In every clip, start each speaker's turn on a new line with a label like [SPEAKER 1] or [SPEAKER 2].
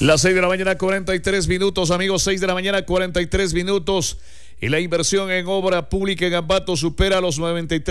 [SPEAKER 1] Las 6 de la mañana, 43 minutos, amigos, 6 de la mañana, 43 minutos. Y la inversión en obra pública en Ambato supera los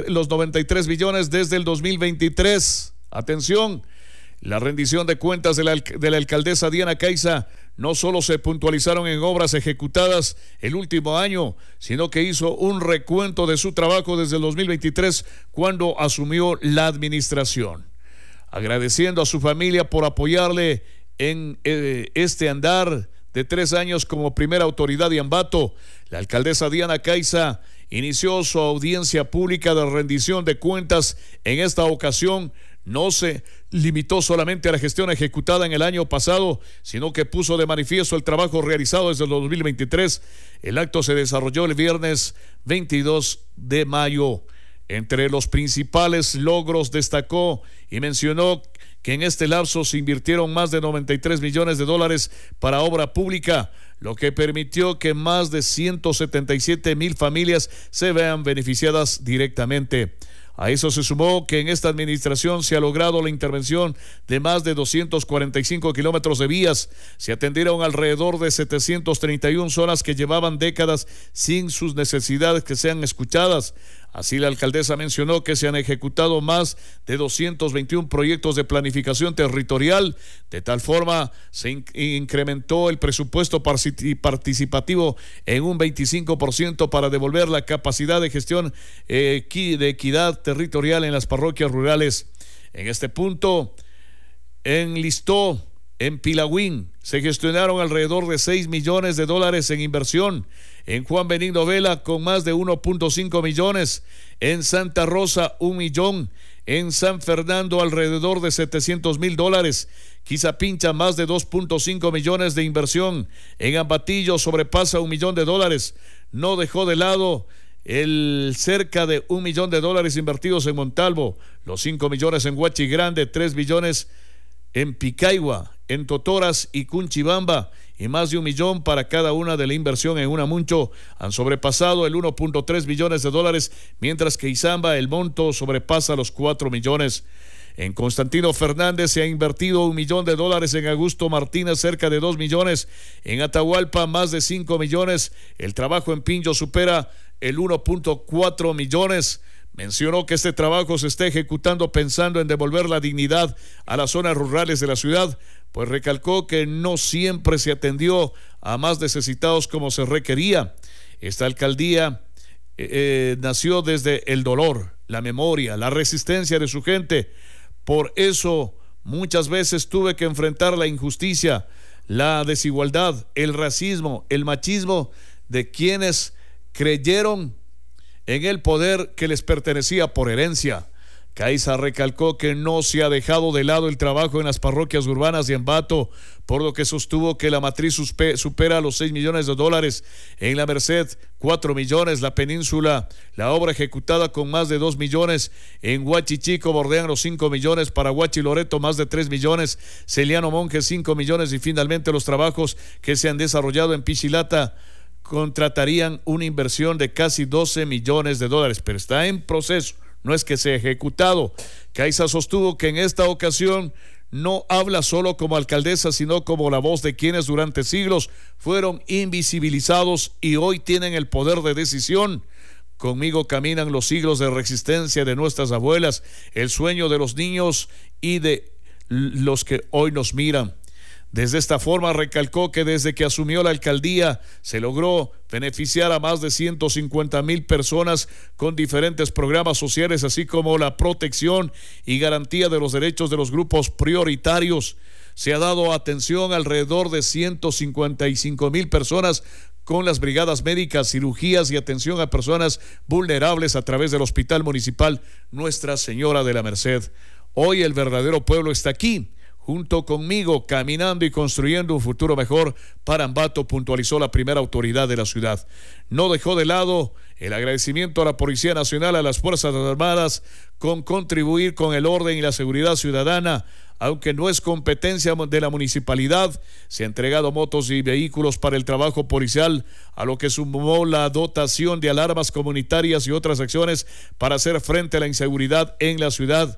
[SPEAKER 1] 93 billones desde el 2023. Atención, la rendición de cuentas de la alcaldesa Diana Caiza no solo se puntualizaron en obras ejecutadas el último año, sino que hizo un recuento de su trabajo desde el 2023 cuando asumió la administración. Agradeciendo a su familia por apoyarle en este andar de 3 años como primera autoridad de Ambato, la alcaldesa Diana Caiza inició su audiencia pública de rendición de cuentas. En esta ocasión no se limitó solamente a la gestión ejecutada en el año pasado, sino que puso de manifiesto el trabajo realizado desde el 2023. El acto se desarrolló el viernes 22 de mayo. Entre los principales logros destacó y mencionó que en este lapso se invirtieron más de 93 millones de dólares para obra pública, lo que permitió que más de 177,000 familias se vean beneficiadas directamente. A eso se sumó que en esta administración se ha logrado la intervención de más de 245 kilómetros de vías. Se atendieron alrededor de 731 zonas que llevaban décadas sin sus necesidades que sean escuchadas. Así, la alcaldesa mencionó que se han ejecutado más de 221 proyectos de planificación territorial. De tal forma, se incrementó el presupuesto participativo en un 25% para devolver la capacidad de gestión de equidad territorial en las parroquias rurales. En este punto, en Listó, en Pilagüín, se gestionaron alrededor de 6 millones de dólares en inversión. En Juan Benigno Vela, con más de 1.5 millones. En Santa Rosa, 1 millón. En San Fernando, alrededor de 700,000 dólares. Quizapincha, más de 2.5 millones de inversión. En Ambatillo, sobrepasa 1 millón de dólares. No dejó de lado el cerca de 1 millón de dólares invertidos en Montalvo. Los 5 millones en Huachi Grande, 3 millones en Picaigua, en Totoras y Cunchibamba, y más de 1 millón para cada una de la inversión en Unamuncho. Han sobrepasado el 1.3 millones de dólares, mientras que Izamba el monto sobrepasa los 4 millones. En Constantino Fernández se ha invertido 1 millón de dólares, en Augusto Martínez cerca de 2 millones, en Atahualpa más de 5 millones, el trabajo en Pinjo supera el 1.4 millones. Mencionó que este trabajo se está ejecutando pensando en devolver la dignidad a las zonas rurales de la ciudad, pues recalcó que no siempre se atendió a más necesitados como se requería. Esta alcaldía nació desde el dolor, la memoria, la resistencia de su gente. Por eso muchas veces tuve que enfrentar la injusticia, la desigualdad, el racismo, el machismo de quienes creyeron en el poder que les pertenecía por herencia. Caiza recalcó que no se ha dejado de lado el trabajo en las parroquias urbanas de Ambato, por lo que sostuvo que la matriz supera los 6 millones de dólares. En la Merced, 4 millones. La Península, la obra ejecutada con más de 2 millones. En Huachichico bordean los 5 millones. Para Huachi Loreto, más de 3 millones. Celiano Monje, 5 millones. Y finalmente los trabajos que se han desarrollado en Pichilata contratarían una inversión de casi 12 millones de dólares, pero está en proceso, no es que sea ejecutado. Caiza sostuvo que en esta ocasión no habla solo como alcaldesa, sino como la voz de quienes durante siglos fueron invisibilizados y hoy tienen el poder de decisión. Conmigo caminan los siglos de resistencia de nuestras abuelas, el sueño de los niños y de los que hoy nos miran. Desde esta forma recalcó que desde que asumió la alcaldía se logró beneficiar a más de 150,000 personas con diferentes programas sociales, así como la protección y garantía de los derechos de los grupos prioritarios. Se ha dado atención a alrededor de 155,000 personas con las brigadas médicas, cirugías y atención a personas vulnerables a través del Hospital Municipal Nuestra Señora de la Merced. Hoy el verdadero pueblo está aquí, junto conmigo, caminando y construyendo un futuro mejor para Ambato, puntualizó la primera autoridad de la ciudad. No dejó de lado el agradecimiento a la Policía Nacional, a las Fuerzas Armadas, con contribuir con el orden y la seguridad ciudadana. Aunque no es competencia de la municipalidad, se han entregado motos y vehículos para el trabajo policial, a lo que sumó la dotación de alarmas comunitarias y otras acciones para hacer frente a la inseguridad en la ciudad.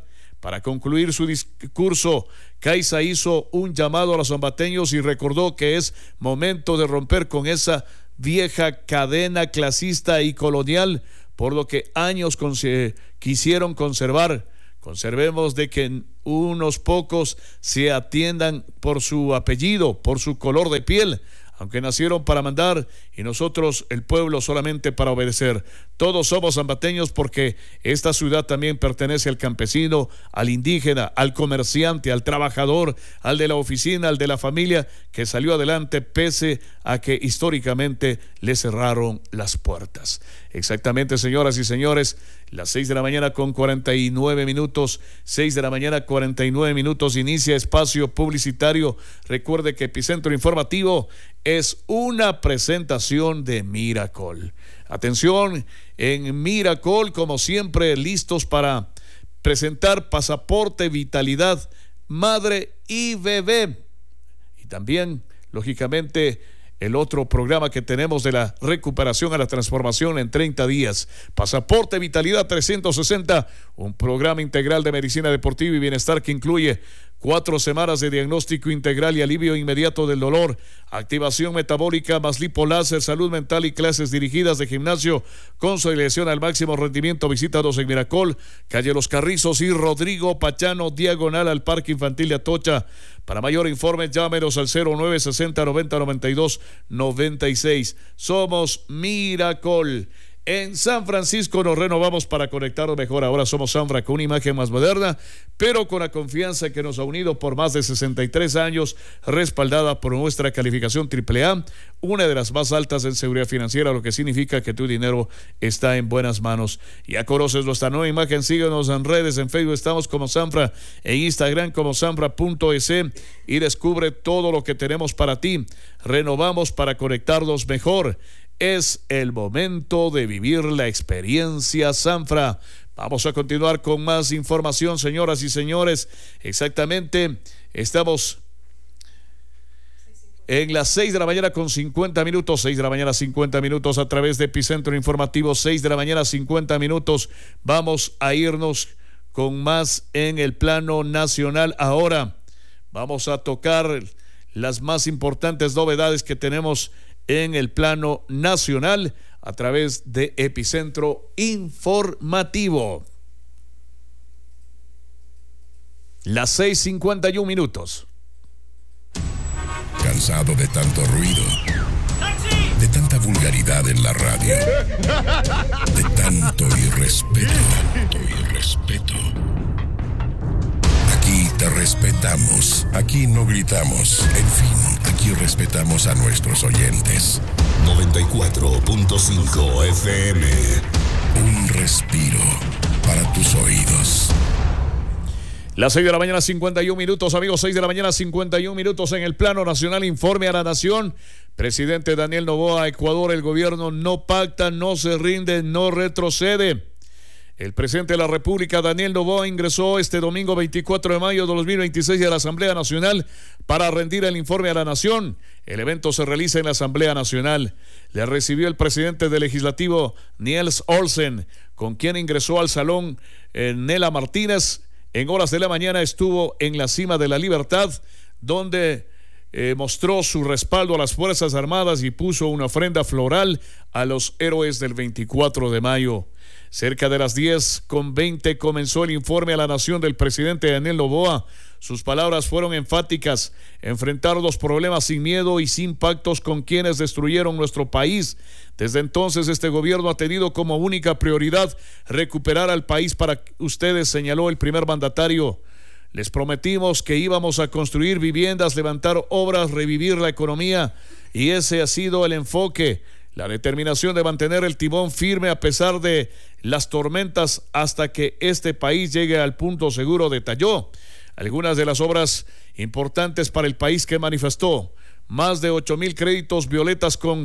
[SPEAKER 1] Para concluir su discurso, Caiza hizo un llamado a los ambateños y recordó que es momento de romper con esa vieja cadena clasista y colonial, por lo que años quisieron conservar. Conservemos de que unos pocos se atiendan por su apellido, por su color de piel, aunque nacieron para mandar y nosotros, el pueblo, solamente para obedecer. Todos somos ambateños porque esta ciudad también pertenece al campesino, al indígena, al comerciante, al trabajador, al de la oficina, al de la familia, que salió adelante pese a que históricamente le cerraron las puertas. Exactamente, señoras y señores, las 6 de la mañana con 49 minutos, 6 de la mañana 49 minutos, inicia espacio publicitario. Recuerde que Epicentro Informativo es una presentación de Miracol. Atención, en Miracol, como siempre, listos para presentar Pasaporte Vitalidad Madre y Bebé. Y también, lógicamente, el otro programa que tenemos de la recuperación a la transformación en 30 días. Pasaporte Vitalidad 360, un programa integral de medicina deportiva y bienestar que incluye 4 semanas de diagnóstico integral y alivio inmediato del dolor, activación metabólica, más lipoláser, salud mental y clases dirigidas de gimnasio, consolidación al máximo rendimiento. Visítanos en Miracol, calle Los Carrizos y Rodrigo Pachano, diagonal al Parque Infantil de Atocha. Para mayor informe, llámenos al 0960 90 92 96. Somos Miracol. En San Francisco nos renovamos para conectarnos mejor. Ahora somos Sanfra, con una imagen más moderna, pero con la confianza que nos ha unido por más de 63 años, respaldada por nuestra calificación AAA, una de las más altas en seguridad financiera, lo que significa que tu dinero está en buenas manos. Ya conoces nuestra nueva imagen. Síguenos en redes, en Facebook estamos como Sanfra, en Instagram como sanfra.es, y descubre todo lo que tenemos para ti. Renovamos para conectarnos mejor. Es el momento de vivir la experiencia Sanfra. Vamos a continuar con más información, señoras y señores. Exactamente, estamos en las 6 de la mañana con 50 minutos, 6 de la mañana 50 minutos a través de Epicentro Informativo, 6 de la mañana 50 minutos. Vamos a irnos con más en el plano nacional. Ahora vamos a tocar las más importantes novedades que tenemos en el plano nacional a través de Epicentro Informativo. Las 6:51 minutos.
[SPEAKER 2] Cansado de tanto ruido, de tanta vulgaridad en la radio, de tanto irrespeto. Aquí te respetamos, aquí no gritamos, en fin, aquí respetamos a nuestros oyentes. 94.5 FM, un respiro para tus oídos.
[SPEAKER 1] Las 6 de la mañana 51 minutos, amigos, 6 de la mañana 51 minutos en el plano nacional. Informe a la nación. Presidente Daniel Noboa, Ecuador, el gobierno no pacta, no se rinde, no retrocede. El presidente de la República, Daniel Noboa, ingresó este domingo 24 de mayo de 2026 a la Asamblea Nacional para rendir el informe a la nación. El evento se realiza en la Asamblea Nacional. Le recibió el presidente del Legislativo, Niels Olsen, con quien ingresó al salón Nela Martínez. En horas de la mañana estuvo en la Cima de la Libertad, donde mostró su respaldo a las Fuerzas Armadas y puso una ofrenda floral a los héroes del 24 de mayo. Cerca de las 10:20 comenzó el informe a la nación del presidente Daniel Noboa. Sus palabras fueron enfáticas: enfrentar los problemas sin miedo y sin pactos con quienes destruyeron nuestro país. Desde entonces este gobierno ha tenido como única prioridad recuperar al país para ustedes, señaló el primer mandatario. Les prometimos que íbamos a construir viviendas, levantar obras, revivir la economía, y ese ha sido el enfoque. La determinación de mantener el timón firme a pesar de las tormentas hasta que este país llegue al punto seguro, detalló. Algunas de las obras importantes para el país que manifestó: más de 8,000 créditos violetas con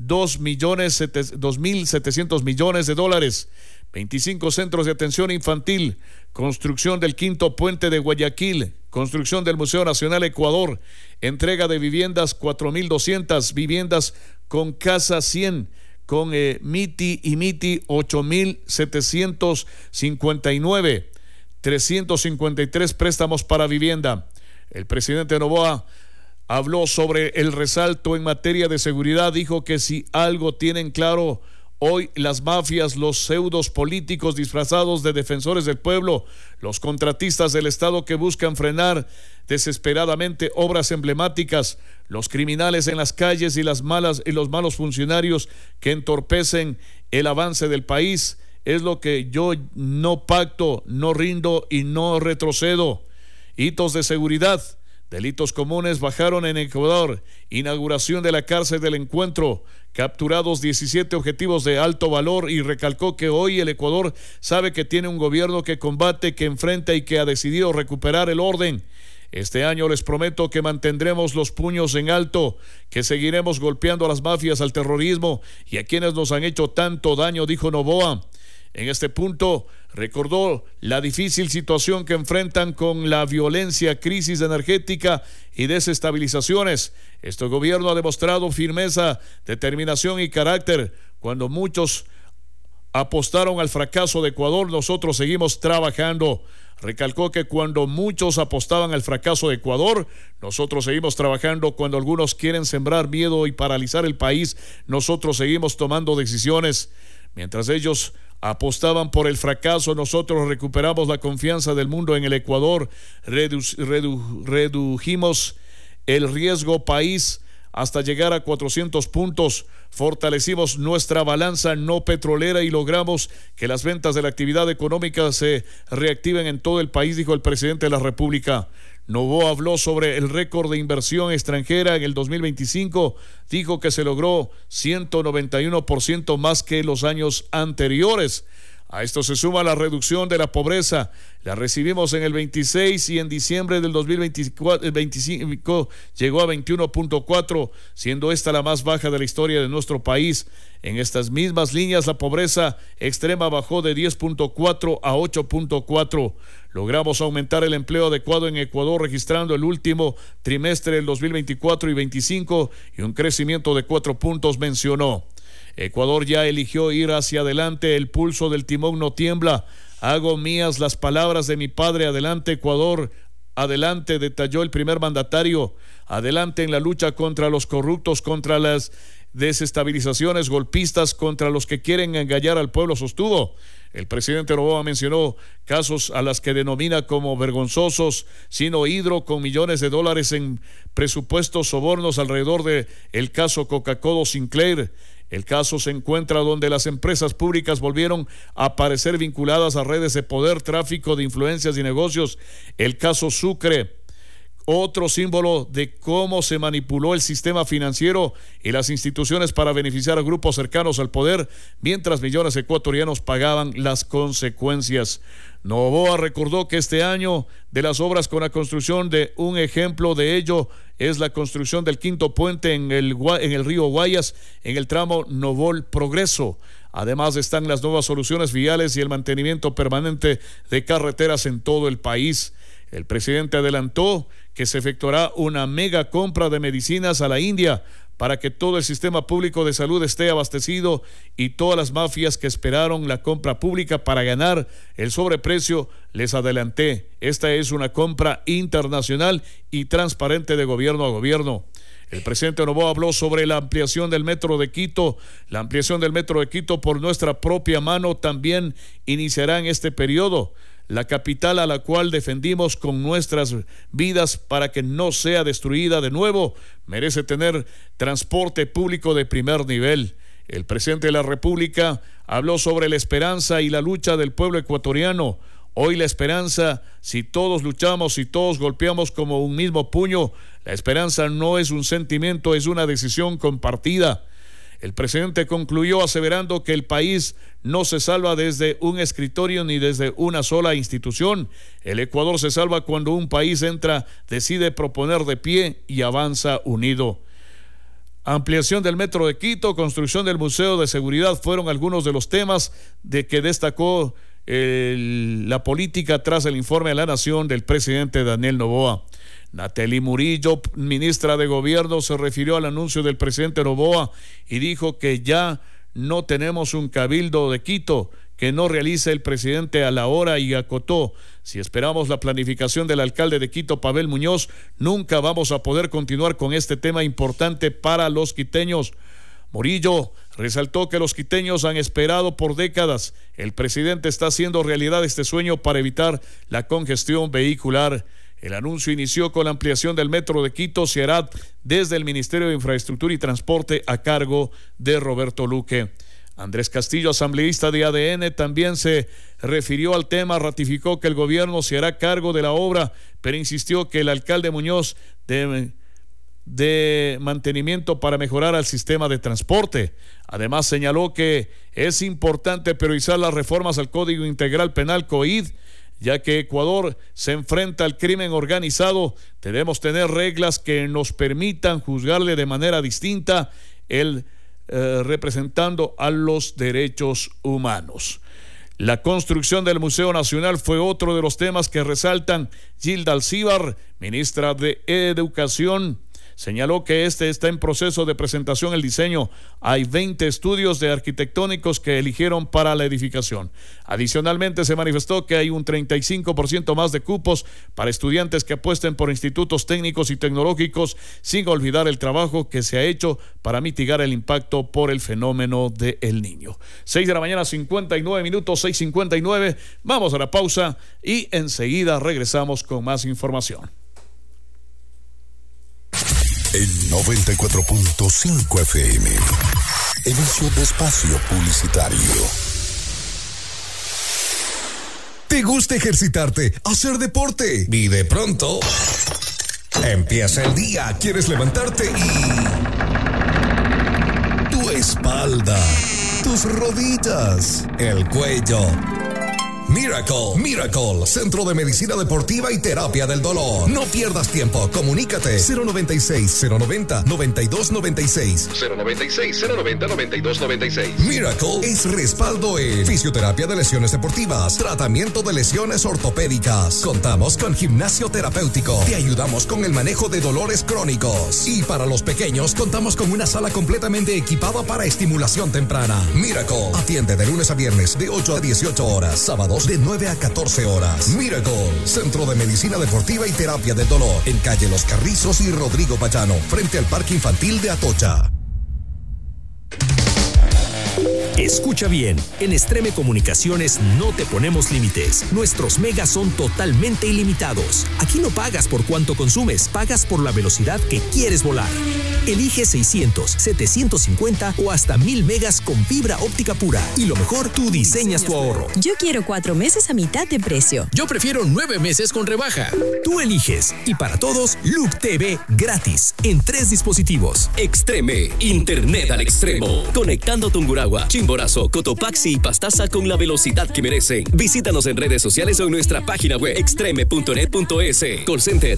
[SPEAKER 1] 2,700 millones de dólares, 25 centros de atención infantil, construcción del 5º puente de Guayaquil, construcción del Museo Nacional Ecuador, entrega de viviendas, 4,200 viviendas con Casa 100, con MITI y MITI 8,759, 353 préstamos para vivienda. El presidente Noboa habló sobre el resalto en materia de seguridad. Dijo que si algo tienen claro hoy las mafias, los pseudos políticos disfrazados de defensores del pueblo, los contratistas del Estado que buscan frenar desesperadamente obras emblemáticas, los criminales en las calles y los malos funcionarios que entorpecen el avance del país, es lo que yo no pacto, no rindo y no retrocedo. Hitos de seguridad. Delitos comunes bajaron en Ecuador. Inauguración de la cárcel del Encuentro. Capturados 17 objetivos de alto valor, y recalcó que hoy el Ecuador sabe que tiene un gobierno que combate, que enfrenta y que ha decidido recuperar el orden. Este año les prometo que mantendremos los puños en alto, que seguiremos golpeando a las mafias, al terrorismo y a quienes nos han hecho tanto daño, dijo Noboa. En este punto recordó la difícil situación que enfrentan con la violencia, crisis energética y desestabilizaciones. Este gobierno ha demostrado firmeza, determinación y carácter. Cuando muchos apostaron al fracaso de Ecuador, nosotros seguimos trabajando. Recalcó que cuando muchos apostaban al fracaso de Ecuador, nosotros seguimos trabajando. Cuando algunos quieren sembrar miedo y paralizar el país, nosotros seguimos tomando decisiones. Mientras ellos apostaban por el fracaso, nosotros recuperamos la confianza del mundo en el Ecuador, redujimos el riesgo país hasta llegar a 400 puntos, fortalecimos nuestra balanza no petrolera y logramos que las ventas de la actividad económica se reactiven en todo el país, dijo el presidente de la República. Noboa habló sobre el récord de inversión extranjera en el 2025, dijo que se logró 191% más que los años anteriores. A esto se suma la reducción de la pobreza. La recibimos en el 26 y en diciembre del 2025 llegó a 21.4, siendo esta la más baja de la historia de nuestro país. En estas mismas líneas, la pobreza extrema bajó de 10.4 a 8.4. Logramos aumentar el empleo adecuado en Ecuador, registrando el último trimestre del 2024 y 25 y un crecimiento de 4 puntos, mencionó. Ecuador ya eligió ir hacia adelante, el pulso del timón no tiembla. Hago mías las palabras de mi padre. Adelante, Ecuador, adelante, detalló el primer mandatario. Adelante en la lucha contra los corruptos, contra las desestabilizaciones golpistas, contra los que quieren engañar al pueblo, sostuvo. El presidente Noboa mencionó casos a las que denomina como vergonzosos, Sino Hidro con millones de dólares en presupuestos, sobornos alrededor de el caso Coca-Cola Sinclair. El caso se encuentra donde las empresas públicas volvieron a aparecer vinculadas a redes de poder, tráfico de influencias y negocios. El caso Sucre, otro símbolo de cómo se manipuló el sistema financiero y las instituciones para beneficiar a grupos cercanos al poder, mientras millones de ecuatorianos pagaban las consecuencias. Noboa recordó que este año de las obras con la construcción de un ejemplo de ello es la construcción del quinto puente en el río Guayas, en el tramo Novol Progreso. Además están las nuevas soluciones viales y el mantenimiento permanente de carreteras en todo el país. El presidente adelantó que se efectuará una mega compra de medicinas a la India para que todo el sistema público de salud esté abastecido, y todas las mafias que esperaron la compra pública para ganar el sobreprecio, les adelanté, esta es una compra internacional y transparente de gobierno a gobierno. El presidente Noboa habló sobre la ampliación del metro de Quito. La ampliación del metro de Quito por nuestra propia mano también iniciará en este periodo. La capital a la cual defendimos con nuestras vidas para que no sea destruida de nuevo, merece tener transporte público de primer nivel. El presidente de la República habló sobre la esperanza y la lucha del pueblo ecuatoriano. Hoy la esperanza, si todos luchamos, si todos golpeamos como un mismo puño, la esperanza no es un sentimiento, es una decisión compartida. El presidente concluyó aseverando que el país no se salva desde un escritorio ni desde una sola institución. El Ecuador se salva cuando un país entra, decide proponer de pie y avanza unido. Ampliación del metro de Quito, construcción del Museo de Seguridad fueron algunos de los temas de que destacó la política tras el informe a la Nación del presidente Daniel Noboa. Nately Murillo, ministra de Gobierno, se refirió al anuncio del presidente Noboa y dijo que ya no tenemos un cabildo de Quito, que no realice el presidente a la hora y acotó: si esperamos la planificación del alcalde de Quito, Pavel Muñoz, nunca vamos a poder continuar con este tema importante para los quiteños. Murillo resaltó que los quiteños han esperado por décadas. El presidente está haciendo realidad este sueño para evitar la congestión vehicular. El anuncio inició con la ampliación del metro de Quito. Se hará desde el Ministerio de Infraestructura y Transporte a cargo de Roberto Luque. Andrés Castillo, asambleísta de ADN, también se refirió al tema, ratificó que el gobierno se hará cargo de la obra, pero insistió que el alcalde Muñoz de mantenimiento para mejorar el sistema de transporte. Además señaló que es importante priorizar las reformas al Código Integral Penal COID, ya que Ecuador se enfrenta al crimen organizado. Debemos tener reglas que nos permitan juzgarle de manera distinta, representando a los derechos humanos. La construcción del Museo Nacional fue otro de los temas que resaltan. Gilda Alcíbar, ministra de Educación, señaló que está en proceso de presentación el diseño. Hay 20 estudios de arquitectónicos que eligieron para la edificación. Adicionalmente, se manifestó que hay un 35% más de cupos para estudiantes que apuesten por institutos técnicos y tecnológicos, sin olvidar el trabajo que se ha hecho para mitigar el impacto por el fenómeno de El Niño. 6 de la mañana, 59 minutos, 6:59. Vamos a la pausa y enseguida regresamos con más información.
[SPEAKER 2] En 94.5 FM, inicio de espacio publicitario. ¿Te gusta ejercitarte, hacer deporte? Y de pronto empieza el día, quieres levantarte y tu espalda, tus rodillas, el cuello. Miracle, Centro de Medicina Deportiva y Terapia del Dolor. No pierdas tiempo, comunícate 096-090-9296. 096-090-9296. Miracle es respaldo en fisioterapia de lesiones deportivas, tratamiento de lesiones ortopédicas. Contamos con gimnasio terapéutico. Te ayudamos con el manejo de dolores crónicos. Y para los pequeños, contamos con una sala completamente equipada para estimulación temprana. Miracle atiende de lunes a viernes de 8 a 18 horas, sábados de 9 a 14 horas. Miracle, Centro de Medicina Deportiva y Terapia del Dolor, en calle Los Carrizos y Rodrigo Payano, frente al Parque Infantil de Atocha.
[SPEAKER 3] Escucha bien, en Extreme Comunicaciones no te ponemos límites. Nuestros megas son totalmente ilimitados. Aquí no pagas por cuánto consumes, pagas por la velocidad que quieres volar. Elige 600, 750 o hasta 1000 megas con fibra óptica pura. Y lo mejor, tú diseñas tu ahorro.
[SPEAKER 4] Yo quiero 4 meses a mitad de precio.
[SPEAKER 5] Yo prefiero 9 meses con rebaja.
[SPEAKER 3] Tú eliges. Y para todos, Loop TV gratis en 3 dispositivos.
[SPEAKER 5] Extreme, Internet al extremo. Conectando Tungurahua, Chimborazo, Cotopaxi y Pastaza con la velocidad que merecen. Visítanos en redes sociales o en nuestra página web extreme.net.es. Call Center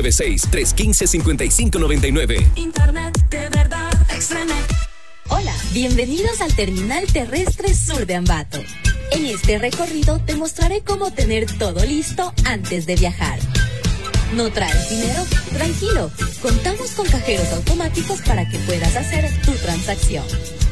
[SPEAKER 5] 096-315-5599.
[SPEAKER 6] Internet de verdad, Extreme.
[SPEAKER 4] Hola, bienvenidos al Terminal Terrestre Sur de Ambato. En este recorrido te mostraré cómo tener todo listo antes de viajar. ¿No traes dinero? Tranquilo, contamos con cajeros automáticos para que puedas hacer tu transacción.